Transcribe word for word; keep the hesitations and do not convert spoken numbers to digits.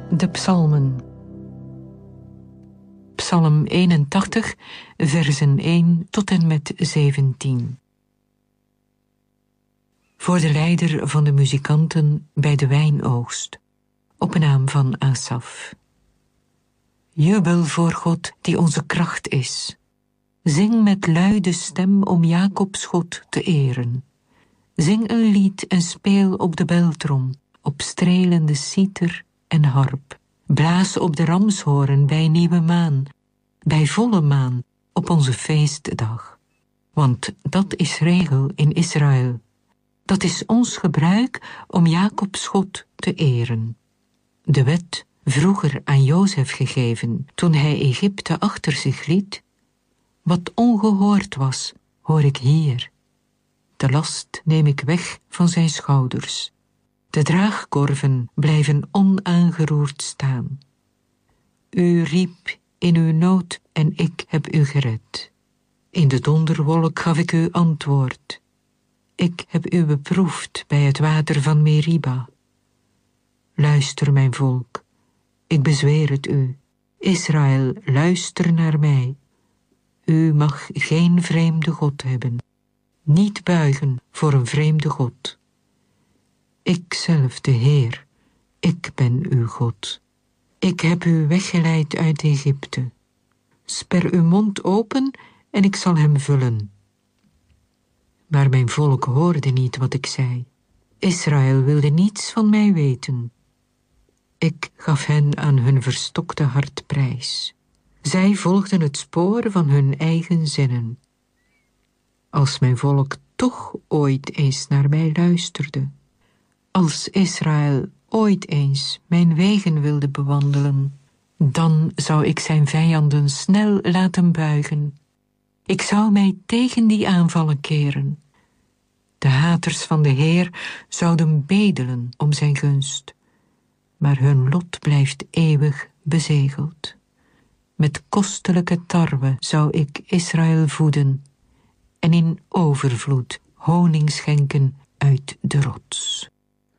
De psalmen. Psalm eenentachtig, versen één tot en met zeventien. Voor de leider van de muzikanten bij de wijnoogst, op naam van Asaf. Jubel voor God die onze kracht is. Zing met luide stem om Jacobs God te eren. Zing een lied en speel op de beltrom, op strelende citer en harp. Blaas op de ramshoorn bij nieuwe maan, bij volle maan op onze feestdag. Want dat is regel in Israël. Dat is ons gebruik om Jacobs God te eren. De wet, vroeger aan Jozef gegeven, toen hij Egypte achter zich liet. Wat ongehoord was, hoor ik hier. De last neem ik weg van zijn schouders. De draagkorven blijven onaangeroerd staan. U riep in uw nood en ik heb u gered. In de donderwolk gaf ik u antwoord. Ik heb u beproefd bij het water van Meriba. Luister, mijn volk, ik bezweer het u. Israël, luister naar mij. U mag geen vreemde God hebben. Niet buigen voor een vreemde God. Ik zelf, de Heer, ik ben uw God. Ik heb u weggeleid uit Egypte. Sper uw mond open en ik zal hem vullen. Maar mijn volk hoorde niet wat ik zei. Israël wilde niets van mij weten. Ik gaf hen aan hun verstokte hart prijs. Zij volgden het spoor van hun eigen zinnen. Als mijn volk toch ooit eens naar mij luisterde, als Israël ooit eens mijn wegen wilde bewandelen, dan zou ik zijn vijanden snel laten buigen. Ik zou mij tegen die aanvallen keren. De haters van de Heer zouden bedelen om zijn gunst, maar hun lot blijft eeuwig bezegeld. Met kostelijke tarwe zou ik Israël voeden en in overvloed honing schenken uit de rots.